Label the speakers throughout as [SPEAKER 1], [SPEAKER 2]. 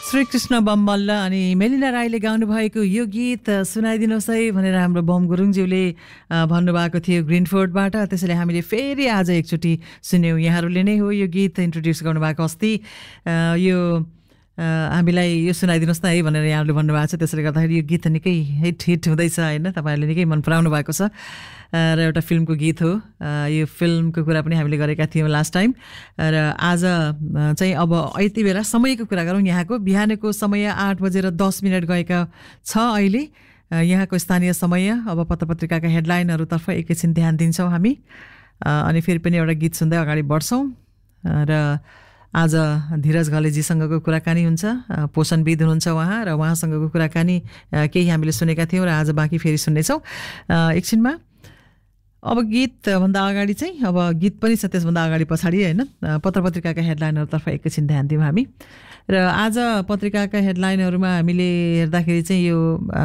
[SPEAKER 1] श्रीकृष्ण बमल्ल अनि मेलिना राईले गाउनुभएको यो गीत सुनाइदिनुहोस् है भनेर हाम्रो बम गुरुङज्यूले भन्नुभएको थियो ग्रिनफोर्डबाट। त्यसैले हामीले फेरि आज एकचोटि सुन्यौँ। यहाँहरूले नै हो यो गीत इन्ट्रोड्युस गर्नुभएको। अस्ति यो हामीलाई यो सुनाइदिनुहोस् न है भनेर यहाँहरूले भन्नुभएको छ। त्यसैले गर्दाखेरि यो गीत निकै हिट हुँदैछ होइन, तपाईँहरूले निकै मन पराउनु भएको छ र एउटा फिल्मको गीत हो। यो फिल्मको कुरा पनि हामीले गरेका थियौँ लास्ट टाइम र आज चाहिँ अब यति बेला समयको कुरा गरौँ। यहाँको बिहानको समय 8:10 गएका छ अहिले यहाँको स्थानीय समय। अब पत्रपत्रिकाका हेडलाइनहरूतर्फ एकैछिन ध्यान दिन्छौँ हामी अनि फेरि पनि एउटा गीत सुन्दै अगाडि बढ्छौँ र आज धीरज घलेजीसँगको कुराकानी हुन्छ। पोषणविद हुनुहुन्छ उहाँ र उहाँसँगको कुराकानी केही हामीले सुनेका थियौँ र आज बाँकी फेरि सुन्नेछौँ एकछिनमा। अब गीतभन्दा अगाडि चाहिँ अब गीत पनि छ, त्यसभन्दा अगाडि पछाडि होइन पत्रपत्रिकाका हेडलाइनहरूतर्फ एकैछिन ध्यान दिउँ हामी। र आज पत्रिकाका हेडलाइनहरूमा हामीले हेर्दाखेरि चाहिँ यो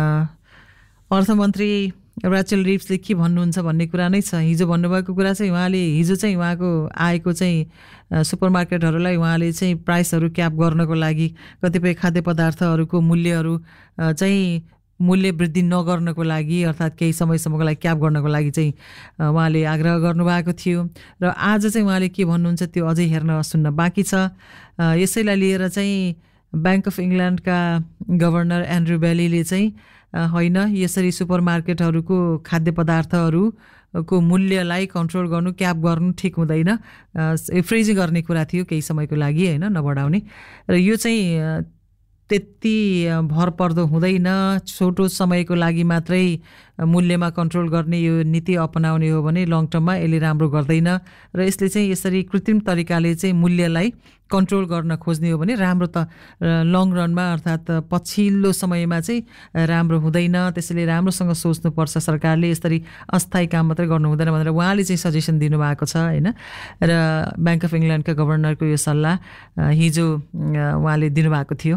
[SPEAKER 1] अर्थमन्त्री रेचल रिभ्सले के भन्नुहुन्छ भन्ने कुरा नै छ। हिजो भन्नुभएको कुरा चाहिँ उहाँले हिजो चाहिँ उहाँको आएको चाहिँ सुपरमार्केटहरूलाई उहाँले चाहिँ प्राइसहरू क्याप गर्नको लागि कतिपय खाद्य पदार्थहरूको मूल्यहरू चाहिँ मूल्य वृद्धि नगर्नको लागि अर्थात् केही समयसम्मको लागि क्याप गर्नको लागि चाहिँ उहाँले आग्रह गर्नुभएको थियो र आज चाहिँ उहाँले के भन्नुहुन्छ त्यो अझै हेर्न सुन्न बाँकी छ। यसैलाई लिएर चाहिँ ब्याङ्क अफ इङ्ल्यान्डका गभर्नर एन्ड्रु बेलीले चाहिँ होइन यसरी सुपरमार्केटहरूको खाद्य पदार्थहरूको मूल्यलाई कन्ट्रोल गर्नु क्याप गर्नु ठिक हुँदैन, फ्रिजिङ गर्ने कुरा थियो केही समयको लागि होइन, नबढाउने। र यो चाहिँ त्यति भरपर्दो हुँदैन, छोटो समयको लागि मात्रै मूल्यमा कन्ट्रोल गर्ने यो नीति अपनाउने हो भने लङ टर्ममा यसले राम्रो गर्दैन र यसले चाहिँ यसरी कृत्रिम तरिकाले चाहिँ मूल्यलाई कन्ट्रोल गर्न खोज्ने हो भने राम्रो त लङ रनमा अर्थात् पछिल्लो समयमा चाहिँ राम्रो हुँदैन। त्यसैले राम्रोसँग सोच्नुपर्छ, सरकारले यसरी अस्थायी काम मात्रै गर्नु हुँदैन भनेर उहाँले चाहिँ सजेसन दिनुभएको छ होइन। र ब्याङ्क अफ इङ्ल्यान्डका गभर्नरको यो सल्लाह हिजो उहाँले दिनुभएको थियो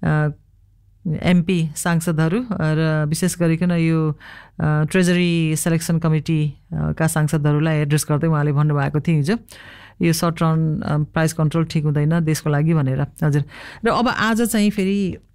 [SPEAKER 1] एमपी सांसदहरू र विशेष गरिकन यो ट्रेजरी सेलेक्सन कमिटीका सांसदहरूलाई एड्रेस गर्दै उहाँले भन्नुभएको थियो हिजो यो सर्ट टर्म प्राइस कन्ट्रोल ठिक हुँदैन देशको लागि भनेर। हजुर, र अब आज चाहिँ फेरि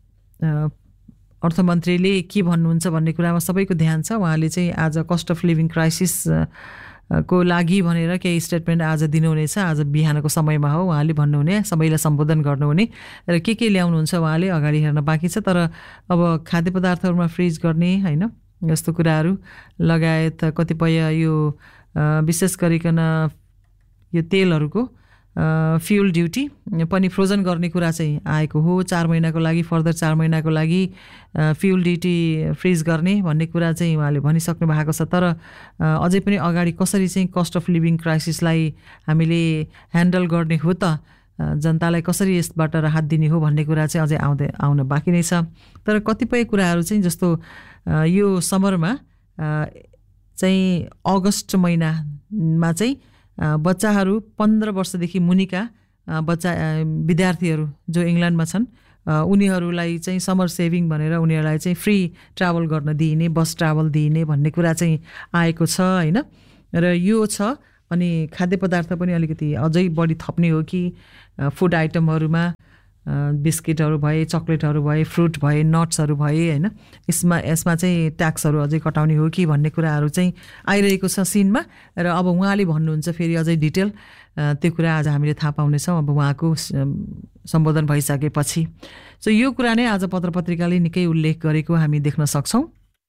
[SPEAKER 1] अर्थमन्त्रीले के भन्नुहुन्छ भन्ने कुरामा सबैको ध्यान छ। उहाँले चाहिँ आज कस्ट अफ लिभिङ क्राइसिस को लागि भनेर केही स्टेटमेन्ट आज दिनुहुनेछ। आज बिहानको समयमा हो उहाँले भन्नुहुने, सबैलाई सम्बोधन गर्नुहुने र के ल्याउनुहुन्छ उहाँले अगाडि हेर्न बाँकी छ। तर अब खाद्य पदार्थहरूमा फ्रिज गर्ने होइन यस्तो कुराहरू लगायत कतिपय यो विशेष गरिकन यो तेलहरूको फ्युल ड्युटी पनि फ्रोजन गर्ने कुरा चाहिँ आएको हो। 4 महिनाको लागि फर्दर 4 महिनाको लागि फ्युल ड्युटी फ्रिज गर्ने भन्ने कुरा चाहिँ उहाँले भनिसक्नु भएको छ। तर अझै पनि अगाडि कसरी चाहिँ कस्ट अफ लिभिङ क्राइसिसलाई हामीले ह्यान्डल गर्ने हो त, जनतालाई कसरी यसबाट राहत दिने हो भन्ने कुरा चाहिँ अझै आउन बाँकी नै छ। तर कतिपय कुराहरू चाहिँ जस्तो यो समरमा चाहिँ अगस्त महिनामा चाहिँ बच्चाहरू 15 वर्षदेखि मुनिका विद्यार्थीहरू जो इङ्ल्यान्डमा छन् उनीहरूलाई चाहिँ समर सेभिङ भनेर उनीहरूलाई चाहिँ फ्री ट्राभल गर्न दिइने, बस ट्राभल दिइने भन्ने कुरा चाहिँ आएको छ होइन। र यो छ अनि खाद्य पदार्थ पनि अलिकति अझै बढी थप्ने हो कि फुड आइटमहरूमा बिस्किटहरू भए, चक्लेटहरू भए, फ्रुट भए, नट्सहरू भए होइन, यसमा चाहिँ ट्याक्सहरू अझै कटाउने हो कि भन्ने कुराहरू चाहिँ आइरहेको छ सिनमा। र अब उहाँले भन्नुहुन्छ फेरि अझै डिटेल त्यो कुरा आज हामीले थाहा पाउनेछौँ अब उहाँको सम्बोधन भइसकेपछि। सो यो कुरा नै आज पत्रपत्रिकाले निकै उल्लेख गरेको हामी देख्न सक्छौँ।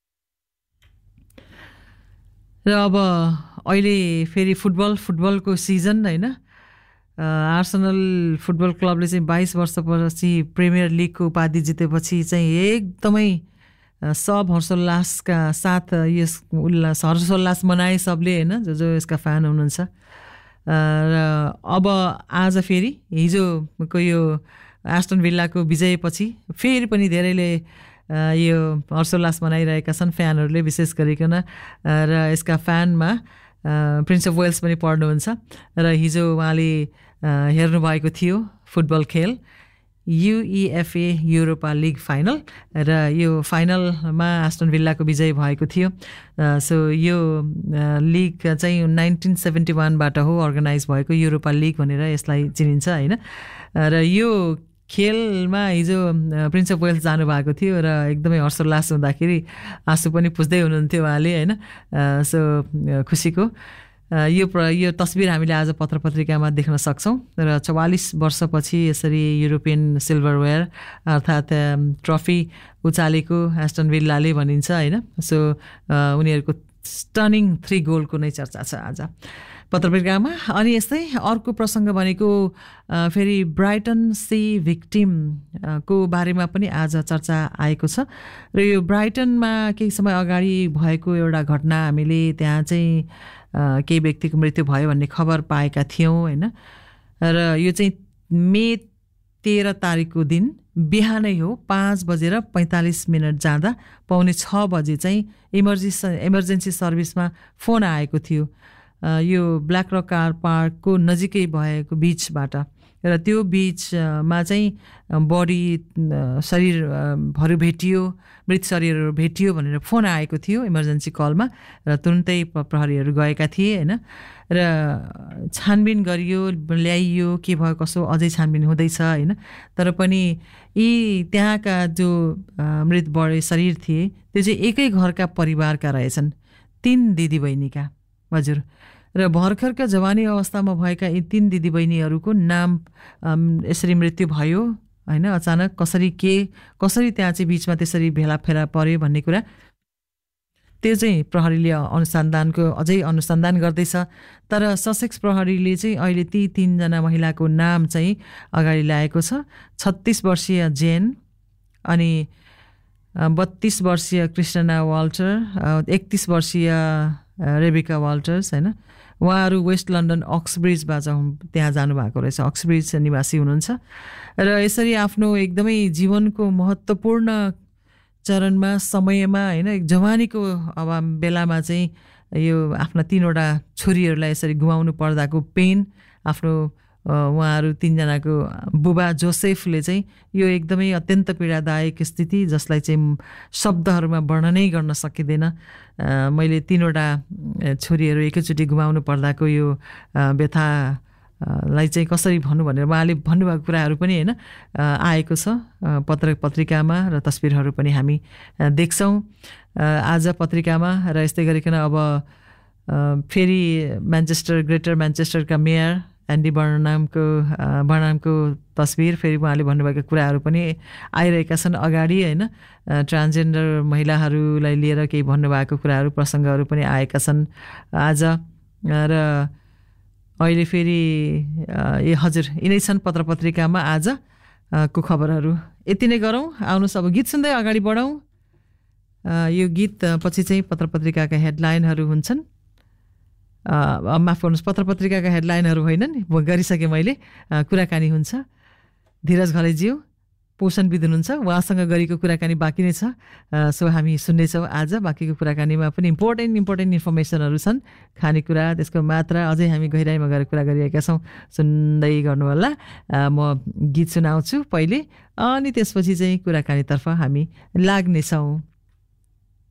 [SPEAKER 1] र अब अहिले फेरि फुटबलको सिजन होइन, आर्सेनल फुटबल क्लबले चाहिँ 22 वर्षपछि प्रिमियर लिगको उपाधि जितेपछि चाहिँ एकदमै सब हर्षोल्लासका साथ यस हर्षोल्लास मनाए सबले होइन, जो यसका फ्यान हुनुहुन्छ। र अब आज फेरि हिजोको यो एस्टन भिल्लाको विजयपछि फेरि पनि धेरैले यो हर्षोल्लास मनाइरहेका छन् फ्यानहरूले विशेष गरिकन। र यसका फ्यानमा प्रिन्स अफ वेल्स पनि पढ्नुहुन्छ र हिजो उहाँले हेर्नुभएको थियो फुटबल खेल युइएफए युरोपा लिग फाइनल र यो फाइनलमा एस्टन भिल्लाको विजय भएको थियो। सो यो लिग चाहिँ 1971बाट हो अर्गनाइज भएको युरोपा लिग भनेर यसलाई चिनिन्छ होइन। र यो खेलमा हिजो प्रिन्स अफ वेल्स जानुभएको थियो र एकदमै हर्षोल्लास हुँदाखेरि आँसु पनि पुस्दै हुनुहुन्थ्यो उहाँले होइन। सो खुसीको यो तस्बिर हामीले आज पत्रपत्रिकामा देख्न सक्छौँ र 44 वर्षपछि यसरी युरोपियन सिल्भरवेयर अर्थात् ट्रफी उचालेको एस्टन विल्लाले भनिन्छ होइन। सो उनीहरूको स्टनिङ 3 गोलको नै चर्चा छ आज पत्रपत्रिकामा। अनि यस्तै अर्को प्रसङ्ग भनेको फेरि ब्राइटन सी भिक्टिम को बारेमा पनि आज चर्चा आएको छ र यो ब्राइटनमा केही समय अगाडि भएको एउटा घटना हामीले त्यहाँ चाहिँ केही व्यक्तिको मृत्यु भयो भन्ने खबर पाएका थियौँ होइन। र यो चाहिँ मे 13 तारिकको दिन बिहानै हो 5:45 जाँदा पौने 6 बजे चाहिँ इमर्जेन्सी सर्भिसमा फोन आएको थियो यो ब्ल्याक रक कार पार्कको नजिकै भएको बिचबाट। र त्यो बिचमा चाहिँ बडी शरीरहरू भेटियो, मृत शरीरहरू भेटियो भनेर फोन आएको थियो इमर्जेन्सी कलमा र तुरुन्तै प्रहरीहरू गएका थिए होइन। र छानबिन गरियो, ल्याइयो, के भयो कसो अझै छानबिन हुँदैछ होइन। तर पनि यी त्यहाँका जो मृत बढे शरीर थिए त्यो चाहिँ एकै घरका परिवारका रहेछन्, 3 दिदीबहिनीका हजुर। र भर्खरका जवानी अवस्थामा भएका यी 3 दिदीबहिनीहरूको नाम यसरी मृत्यु भयो होइन। अचानक कसरी त्यहाँ चाहिँ बिचमा त्यसरी भेलाफेला पर्यो भन्ने कुरा त्यो चाहिँ प्रहरीले अझै अनुसन्धान गर्दैछ। तर ससेक्स प्रहरीले चाहिँ अहिले ती 3 जना महिलाको नाम चाहिँ अगाडि ल्याएको छ। 36 वर्षीय जेन, अनि 32 वर्षीय क्रिस्टिना वाल्टर, 31 वर्षीय रेबिका वाल्टर्स होइन। उहाँहरू वेस्ट लन्डन अक्सब्रिजबाट त्यहाँ जानुभएको रहेछ, अक्सब्रिज निवासी हुनुहुन्छ। र यसरी आफ्नो एकदमै जीवनको महत्त्वपूर्ण चरणमा समयमा होइन जवानीको बेलामा चाहिँ यो आफ्ना 3वटा छोरीहरूलाई यसरी गुमाउनु पर्दाको पेन आफ्नो उहाँहरू 3 जनाको बुबा जोसेफले चाहिँ यो एकदमै अत्यन्त पीडादायक स्थिति जसलाई चाहिँ शब्दहरूमा वर्णनै गर्न सकिँदैन। मैले 3वटा छोरीहरू एकैचोटि गुमाउनु पर्दाको यो व्यथालाई चाहिँ कसरी भन्नु भनेर उहाँले भन्नुभएको कुराहरू पनि होइन आएको छ पत्रिकामा र तस्बिरहरू पनि हामी देख्छौँ आज पत्रिकामा। र यस्तै गरिकन अब फेरि ग्रेटर म्यान्चेस्टरका मेयर एन्डी बर्नामको तस्बिर, फेरि उहाँले भन्नुभएका कुराहरू पनि आइरहेका छन् अगाडि होइन। ट्रान्सजेन्डर महिलाहरूलाई लिएर केही भन्नुभएको कुराहरू प्रसङ्गहरू पनि आएका छन् आज। र अहिले फेरि हजुर यिनै छन् पत्रपत्रिकामा आजको खबरहरू। यति नै गरौँ, आउनुहोस् अब गीत सुन्दै अगाडि बढौँ। यो गीत पछि चाहिँ पत्रपत्रिकाका हेडलाइनहरू हुन्छन्। माफ गर्नुहोस्, पत्रपत्रिकाका हेडलाइनहरू होइनन्, गरिसकेँ मैले। कुराकानी हुन्छ, धीरज घलेज्यू पोषणविद हुनुहुन्छ, उहाँसँग गरेको कुराकानी बाँकी नै छ। सो हामी सुन्नेछौँ आज। बाँकीको कुराकानीमा पनि इम्पोर्टेन्ट इन्फर्मेसनहरू छन्, खानेकुरा, त्यसको मात्रा, अझै हामी गहिराइमा गएर कुरा गरिरहेका छौँ। सुन्दै गर्नु होला। म गीत सुनाउँछु पहिले, अनि त्यसपछि चाहिँ कुराकानीतर्फ हामी लाग्नेछौँ।